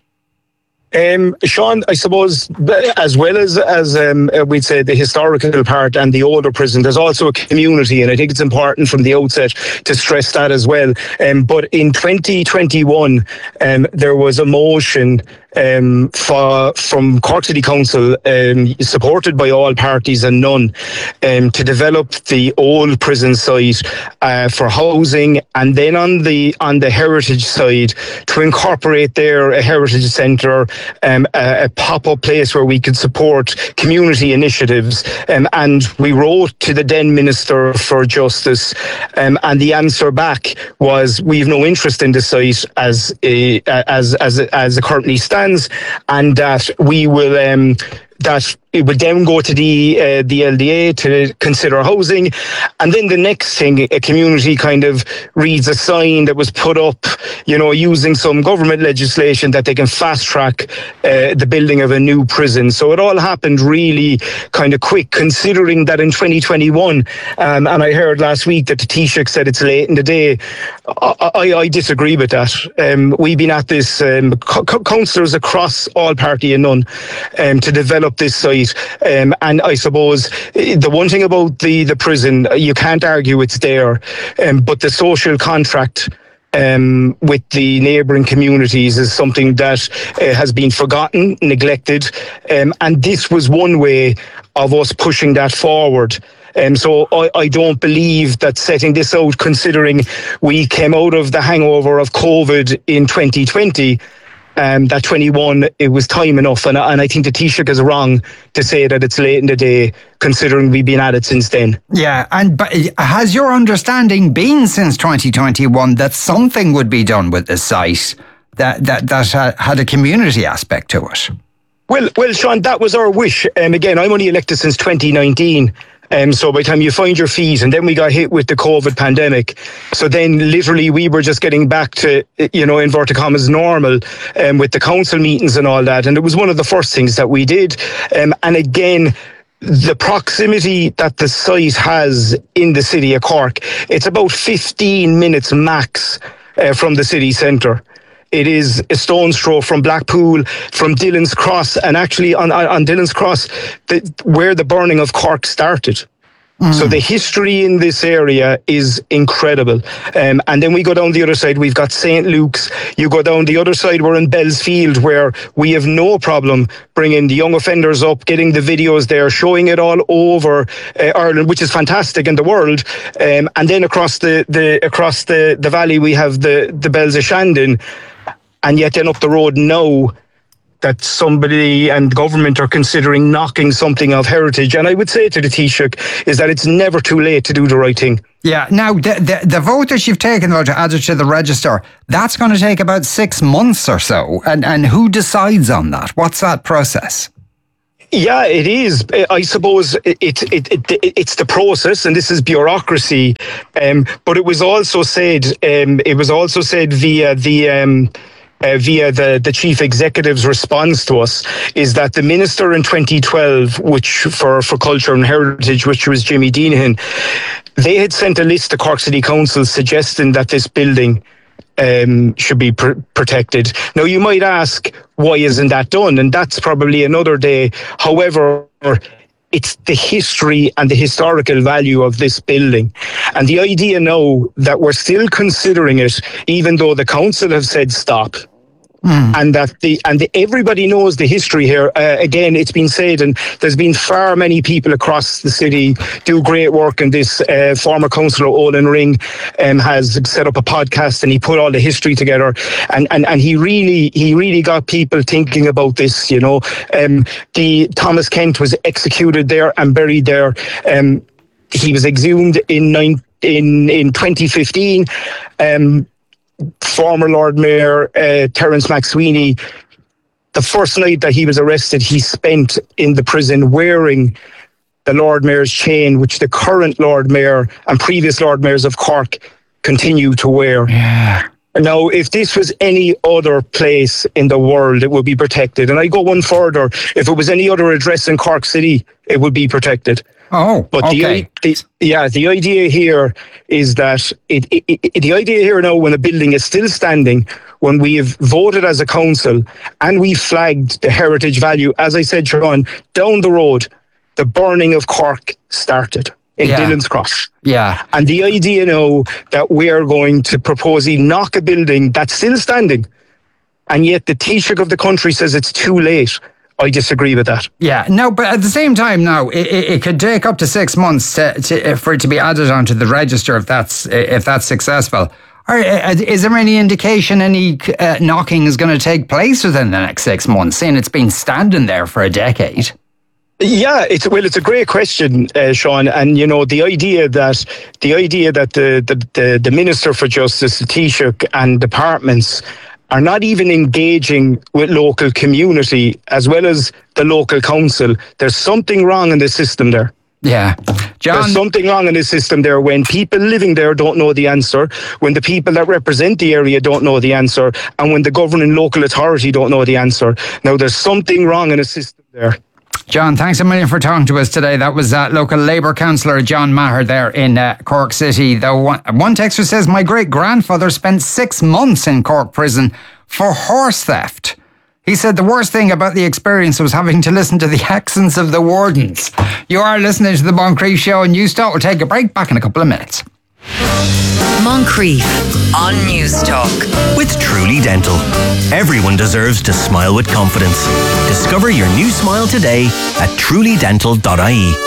Um, Sean, I suppose, as well as as um, we'd say the historical part and the older prison, there's also a community, and I think it's important from the outset to stress that as well. Um, but in twenty twenty-one, um, there was a motion um, for, from Cork City Council, um, supported by all parties and none, um, to develop the old prison site uh, for housing, and then on the on the heritage side to incorporate there a heritage centre. Um, a, a pop-up place where we could support community initiatives, um, and we wrote to the then Minister for Justice, um, and the answer back was we've no interest in the site as a, as as as it currently stands, and that we will um, that it would then go to the uh, the L D A to consider housing. And then the next thing, a community kind of reads a sign that was put up, you know, using some government legislation that they can fast track uh, the building of a new prison. So it all happened really kind of quick, considering that in twenty twenty-one, um, and I heard last week that the Taoiseach said it's late in the day. I, I, I disagree with that. Um, we've been at this, um, co- councillors across all party and none, um, to develop this site. Um, and I suppose the one thing about the, the prison, you can't argue it's there, um, but the social contract um, with the neighbouring communities is something that uh, has been forgotten, neglected, um, and this was one way of us pushing that forward. Um, so I, I don't believe that setting this out, considering we came out of the hangover of COVID in twenty twenty, Um, that twenty-one, it was time enough, and, and I think the Taoiseach is wrong to say that it's late in the day, considering we've been at it since then. Yeah, and but has your understanding been since twenty twenty-one that something would be done with the site that that that uh, had a community aspect to it? Well, well, Sean, that was our wish. Um, again, I'm only elected since twenty nineteen. Um, so by the time you find your feet, and then we got hit with the COVID pandemic. So then literally we were just getting back to, you know, inverted commas, normal, um, with the council meetings and all that. And it was one of the first things that we did. Um, and again, the proximity that the site has in the city of Cork, it's about fifteen minutes max uh, from the city centre. It is a stone's throw from Blackpool, from Dillon's Cross, and actually on, on Dillon's Cross, the, where the burning of Cork started. Mm. So the history in this area is incredible. Um, and then we go down the other side, we've got Saint Luke's. You go down the other side, we're in Bellsfield, where we have no problem bringing the young offenders up, getting the videos there, showing it all over uh, Ireland, which is fantastic in the world. Um, and then across the, the across the, the valley, we have the, the Bells of Shandon. And yet then up the road now, that somebody and government are considering knocking something of heritage. And I would say to the Taoiseach is that it's never too late to do the right thing. Yeah, now the, the, the vote that you've taken though to add it to the register, that's going to take about six months or so. And, and who decides on that? What's that process? Yeah, it is. I suppose it, it, it, it it's the process, and this is bureaucracy. Um, but it was also said, um, it was also said via the um, uh, via the the chief executive's response to us, is that the minister in twenty twelve, which for for culture and heritage, which was Jimmy Deanahan, they had sent a list to Cork City Council suggesting that this building Um, should be pr- protected. Now, you might ask, why isn't that done? And that's probably another day. However, it's the history and the historical value of this building. And the idea now that we're still considering it, even though the council have said stop, Mm. and that the and the, everybody knows the history here. Uh, again, it's been said, and there's been far many people across the city do great work in this. Uh, former councillor Olin Ring um, has set up a podcast, and he put all the history together, and, and, and he really he really got people thinking about this. You know, um, the Thomas Kent was executed there and buried there. Um, he was exhumed in nine, in in twenty fifteen. Um, Former Lord Mayor uh, Terence McSweeney, the first night that he was arrested, he spent in the prison wearing the Lord Mayor's chain, which the current Lord Mayor and previous Lord Mayors of Cork continue to wear. Yeah. Now, if this was any other place in the world, it would be protected. And I go one further. If it was any other address in Cork City, it would be protected. Oh, but okay. the, the yeah, the idea here is that it, it, it the idea here now, when a building is still standing, when we have voted as a council and we flagged the heritage value, as I said, Sharon, down the road, the burning of Cork started in Yeah. Dillon's Cross. Yeah. And the idea now that we're going to propose a knock a building that's still standing, and yet the Taoiseach of the country says it's too late. I disagree with that. Yeah, no, but at the same time, now it, it, it could take up to six months to, to, for it to be added onto the register if that's if that's successful. Or, uh, is there any indication any uh, knocking is going to take place within the next six months? Seeing it's been standing there for a decade. Yeah, it's well, it's a great question, uh, Sean. And you know, the idea that the idea that the the, the, the Minister for Justice, the Taoiseach, and departments are not even engaging with local community as well as the local council. There's something wrong in the system there. Yeah. John, There's something wrong in the system there when people living there don't know the answer, when the people that represent the area don't know the answer, and when the governing local authority don't know the answer. Now, there's something wrong in the system there. John, thanks a million for talking to us today. That was uh, local Labour councillor John Maher there in uh, Cork City. Though one, one texter says, my great-grandfather spent six months in Cork prison for horse theft. He said the worst thing about the experience was having to listen to the accents of the wardens. You are listening to the Moncrief Show and Newstalk. We'll take a break, back in a couple of minutes. Moncrief on Newstalk. With Truly Dental. Everyone deserves to smile with confidence. Discover your new smile today at truly dental dot I E.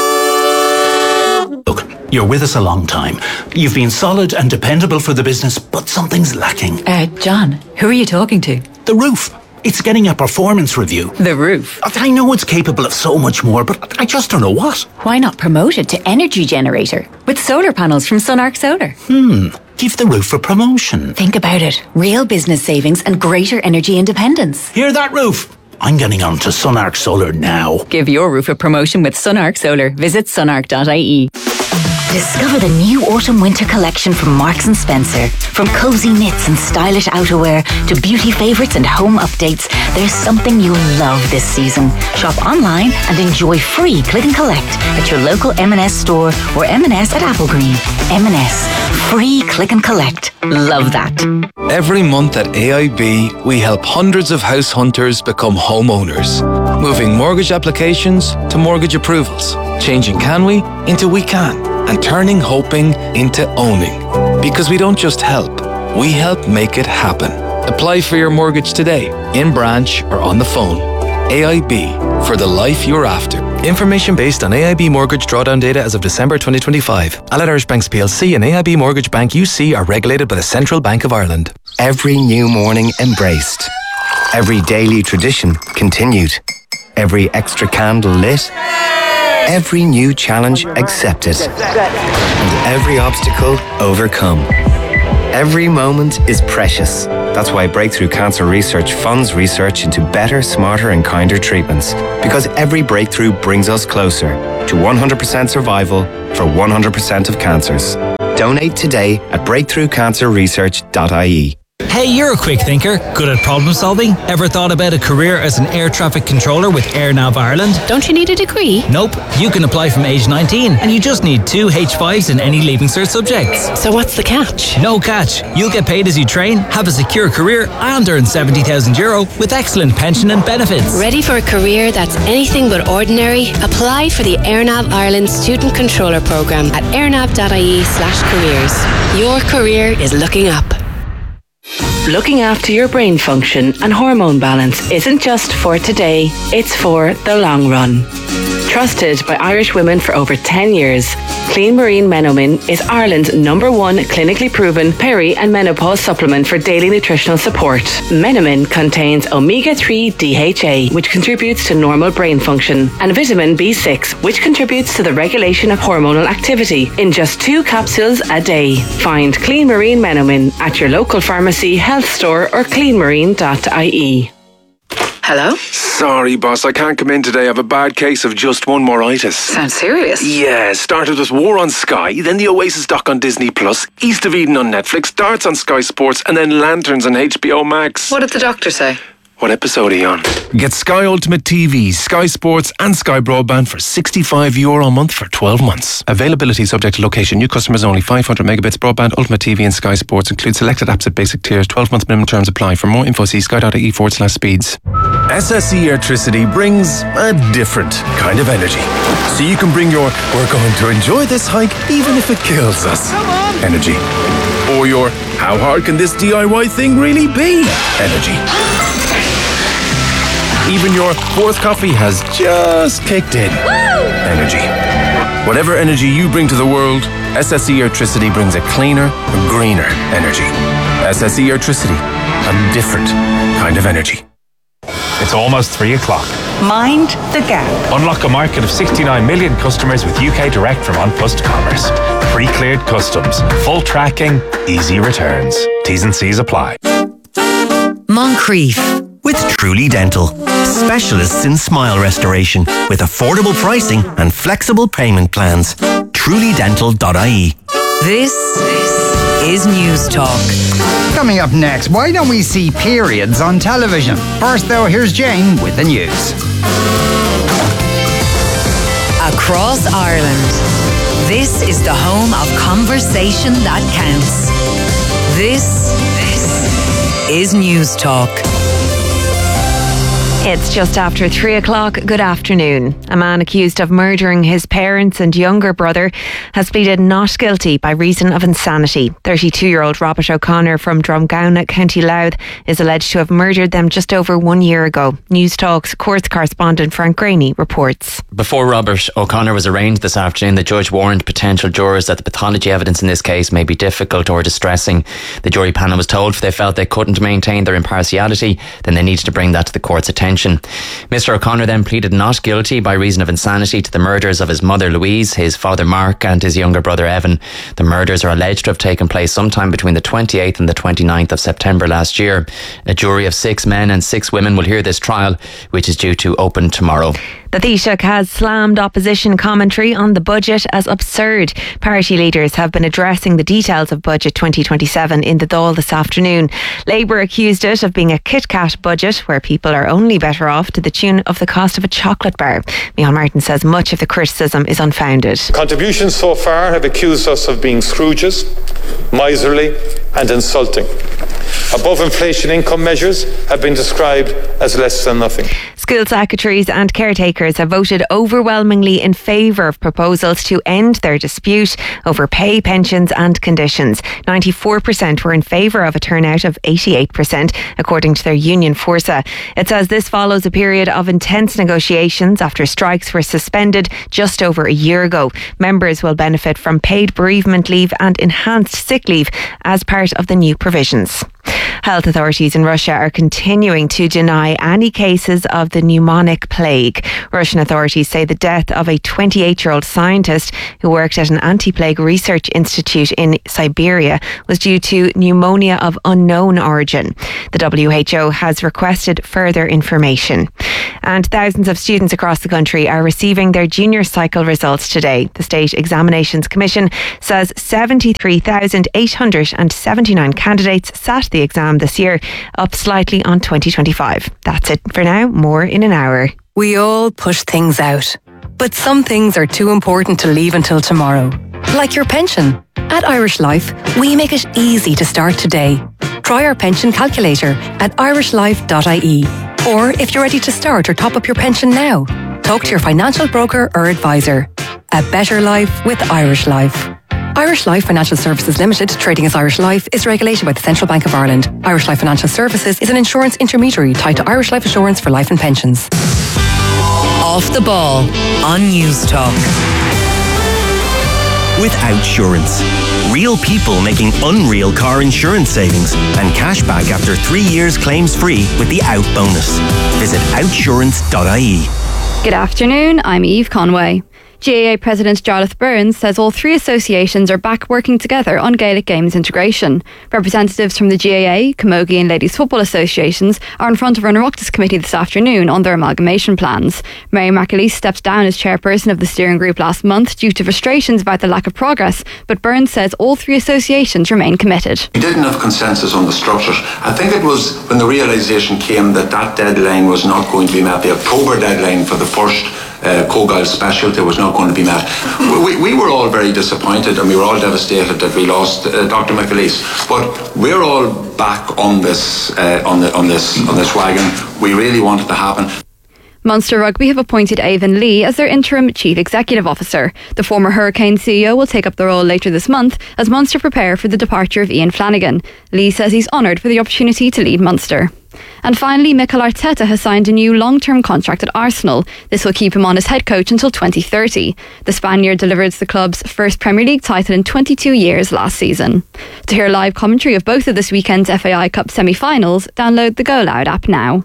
Look, you're with us a long time. You've been solid and dependable for the business, but something's lacking. Uh, John, who are you talking to? The roof. It's getting a performance review. The roof? I know it's capable of so much more, but I just don't know what. Why not promote it to energy generator with solar panels from Sunark Solar? Hmm. Give the roof a promotion. Think about it. Real business savings and greater energy independence. Hear that, roof? I'm getting on to Sunark Solar now. Give your roof a promotion with Sunark Solar. Visit sunark dot I E. Discover the new autumn-winter collection from Marks and Spencer. From cozy knits and stylish outerwear to beauty favourites and home updates, there's something you'll love this season. Shop online and enjoy free click and collect at your local M and S store or M and S at Applegreen. M and S, Free click and collect. Love that. Every month at A I B, we help hundreds of house hunters become homeowners. Moving mortgage applications to mortgage approvals. Changing can we into we can. And turning hoping into owning. Because we don't just help, we help make it happen. Apply for your mortgage today, in branch or on the phone. A I B, for the life you're after. Information based on A I B mortgage drawdown data as of December twenty twenty-five. Allied Irish Banks P L C and A I B Mortgage Bank U C are regulated by the Central Bank of Ireland. Every new morning embraced. Every daily tradition continued. Every extra candle lit. Every new challenge accepted. And every obstacle overcome. Every moment is precious. That's why Breakthrough Cancer Research funds research into better, smarter and kinder treatments. Because every breakthrough brings us closer to one hundred percent survival for one hundred percent of cancers. Donate today at breakthrough cancer research dot I E. Hey, you're a quick thinker, good at problem solving. Ever thought about a career as an air traffic controller with AirNav Ireland? Don't you need a degree? Nope. You can apply from age nineteen and you just need two H fives in any Leaving Cert subjects. So what's the catch? No catch. You'll get paid as you train, have a secure career and earn seventy thousand euro with excellent pension and benefits. Ready for a career that's anything but ordinary? Apply for the AirNav Ireland Student Controller Programme at airnav dot I E slash careers. Your career is looking up. Looking after your brain function and hormone balance isn't just for today, it's for the long run. Trusted by Irish women for over ten years, Clean Marine Menomin is Ireland's number one clinically proven peri and menopause supplement for daily nutritional support. Menomin contains omega three D H A, which contributes to normal brain function, and vitamin B six, which contributes to the regulation of hormonal activity, in just two capsules a day. Find Clean Marine Menomin at your local pharmacy, health store or clean marine dot I E. Hello? Sorry, boss, I can't come in today. I have a bad case of just one moritis. Sounds serious. Yeah, started with War on Sky, then the Oasis doc on Disney Plus, East of Eden on Netflix, Darts on Sky Sports, and then Lanterns on H B O Max. What did the doctor say? What episode are you on? Get Sky Ultimate T V, Sky Sports and Sky Broadband for sixty-five euro a month for twelve months. Availability subject to location. New customers only. five hundred megabits broadband, Ultimate T V and Sky Sports. Include selected apps at basic tiers. twelve month minimum terms apply. For more info, see sky dot I E forward slash speeds. S S E Airtricity brings a different kind of energy. So you can bring your "we're going to enjoy this hike even if it kills us" energy. Or your "how hard can this D I Y thing really be" energy. Even your fourth coffee has just kicked in. Woo! Energy. Whatever energy you bring to the world, S S E Airtricity brings a cleaner, greener energy. S S E Airtricity, a different kind of energy. It's almost three o'clock. Mind the gap. Unlock a market of sixty-nine million customers with U K Direct from On Post Commerce. Pre-cleared customs, full tracking, easy returns. T's and C's apply. Moncrief. With Truly Dental. Specialists in smile restoration with affordable pricing and flexible payment plans. truly dental dot I E. This is News Talk. Coming up next, why don't we see periods on television? First though, here's Jane with the news. Across Ireland, this is the home of conversation that counts. This, this is News Talk. It's just after three o'clock. Good afternoon. A man accused of murdering his parents and younger brother has pleaded not guilty by reason of insanity. thirty-two-year-old Robert O'Connor from Drumgowna, County Louth, is alleged to have murdered them just over one year ago. News Talk's courts correspondent Frank Graney reports. Before Robert O'Connor was arraigned this afternoon, the judge warned potential jurors that the pathology evidence in this case may be difficult or distressing. The jury panel was told if they felt they couldn't maintain their impartiality, then they needed to bring that to the court's attention. Mister O'Connor then pleaded not guilty by reason of insanity to the murders of his mother Louise, his father Mark and his younger brother Evan. The murders are alleged to have taken place sometime between the twenty-eighth and the twenty-ninth of September last year. A jury of six men and six women will hear this trial, which is due to open tomorrow. The Taoiseach has slammed opposition commentary on the budget as absurd. Party leaders have been addressing the details of Budget twenty twenty-seven in the Dáil this afternoon. Labour accused it of being a Kit Kat budget where people are only better off to the tune of the cost of a chocolate bar. Micheál Martin says much of the criticism is unfounded. Contributions so far have accused us of being Scrooges, miserly and insulting. Above inflation income measures have been described as less than nothing. School secretaries and caretakers have voted overwhelmingly in favour of proposals to end their dispute over pay, pensions and conditions. ninety-four percent were in favour of a turnout of eighty-eight percent, according to their union Forsa. It says this follows a period of intense negotiations after strikes were suspended just over a year ago. Members will benefit from paid bereavement leave and enhanced sick leave as part of the new provisions. Health authorities in Russia are continuing to deny any cases of the pneumonic plague. Russian authorities say the death of a twenty-eight-year-old scientist who worked at an anti-plague research institute in Siberia was due to pneumonia of unknown origin. The W H O has requested further information. And thousands of students across the country are receiving their junior cycle results today. The State Examinations Commission says seventy-three thousand eight hundred seventy-nine candidates sat the exam this year, up slightly on twenty twenty-five. That's it for now. More in an hour. We all push things out, but some things are too important to leave until tomorrow. Like your pension. At Irish Life, we make it easy to start today. Try our pension calculator at irish life dot I E. Or if you're ready to start or top up your pension now, talk to your financial broker or advisor. A better life with Irish Life. Irish Life Financial Services Limited, trading as Irish Life, is regulated by the Central Bank of Ireland. Irish Life Financial Services is an insurance intermediary tied to Irish Life Assurance for life and pensions. Off the ball on News Talk. With Outsurance. Real people making unreal car insurance savings and cash back after three years claims free with the Out bonus. Visit outsurance dot I E. Good afternoon, I'm Eve Conway. G A A President Jarlath Burns says all three associations are back working together on Gaelic Games integration. Representatives from the G A A, Camogie and Ladies Football Associations are in front of an Oireachtas committee this afternoon on their amalgamation plans. Mary McAleese stepped down as chairperson of the steering group last month due to frustrations about the lack of progress, but Burns says all three associations remain committed. We didn't have consensus on the structure. I think it was when the realisation came that that deadline was not going to be met, the October deadline for the first Uh, Cogal specialty was not going to be met. We, we were all very disappointed and we were all devastated that we lost uh, Doctor McAleese. But we're all back on this, uh, on the on this on this wagon. We really want it to happen. Munster Rugby have appointed Avon Lee as their interim chief executive officer. The former Hurricane C E O will take up the role later this month as Munster prepare for the departure of Ian Flanagan. Lee says he's honoured for the opportunity to lead Munster. And finally, Mikel Arteta has signed a new long-term contract at Arsenal. This will keep him on as head coach until twenty thirty. The Spaniard delivered the club's first Premier League title in twenty-two years last season. To hear live commentary of both of this weekend's F A I Cup semi-finals, download the Go Loud app now.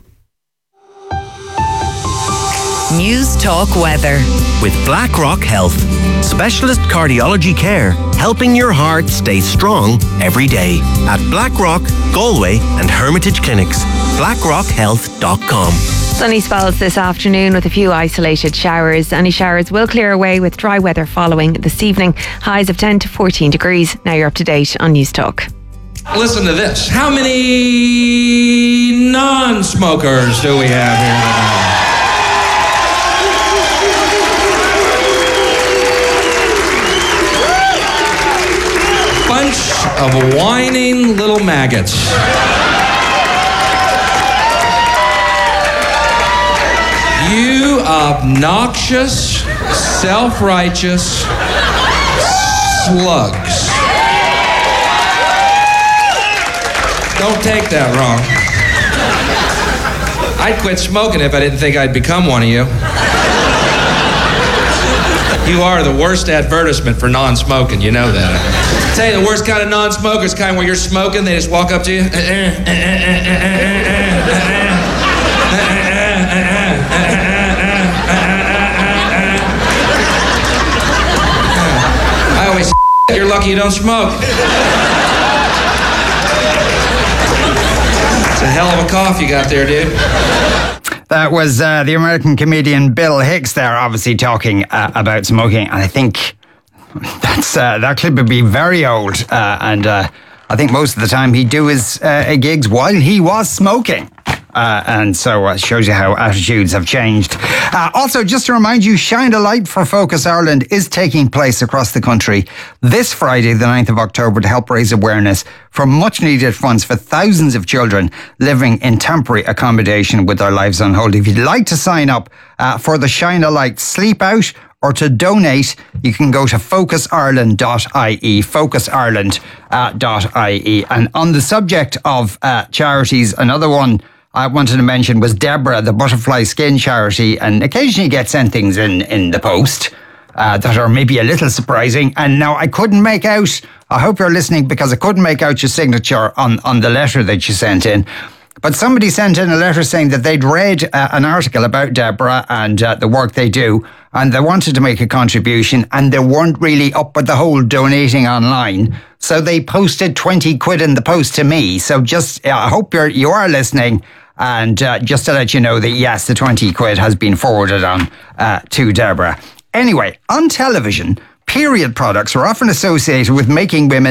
News Talk weather. With BlackRock Health. Specialist cardiology care, helping your heart stay strong every day. At BlackRock, Galway and Hermitage Clinics. blackrock health dot com. Sunny spells this afternoon with a few isolated showers. Any showers will clear away with dry weather following this evening. Highs of ten to fourteen degrees. Now you're up to date on News Talk. Listen to this. How many non-smokers do we have here tonight? Bunch of whining little maggots. You obnoxious, self-righteous slugs. Don't take that wrong. I'd quit smoking if I didn't think I'd become one of you. You are the worst advertisement for non-smoking, you know that. I tell you, the worst kind of non-smoker is kind where you're smoking, they just walk up to you. I always you're lucky you don't smoke. It's a hell of a cough you got there, dude. That was uh, the American comedian Bill Hicks there, obviously talking uh, about smoking. And I think that's uh, that clip would be very old. Uh, and uh, I think most of the time he'd do his uh, gigs while he was smoking. Uh, and so it shows you how attitudes have changed. Uh, also, just to remind you, Shine a Light for Focus Ireland is taking place across the country this Friday, the ninth of October, to help raise awareness for much needed funds for thousands of children living in temporary accommodation with their lives on hold. If you'd like to sign up uh, for the Shine a Light Sleep Out or to donate, you can go to focus ireland dot I E, focus ireland dot I E. And on the subject of uh, charities, another one I wanted to mention was Deborah, the Butterfly Skin Charity, and occasionally get sent things in, in the post uh, that are maybe a little surprising. And now I couldn't make out, I hope you're listening, because I couldn't make out your signature on, on the letter that you sent in. But somebody sent in a letter saying that they'd read uh, an article about Deborah and uh, the work they do, and they wanted to make a contribution, and they weren't really up with the whole donating online. So they posted twenty quid in the post to me. So just, uh, I hope you're, you are listening. And uh, just to let you know that, yes, the twenty quid has been forwarded on uh, to Deborah. Anyway, on television, period products are often associated with making women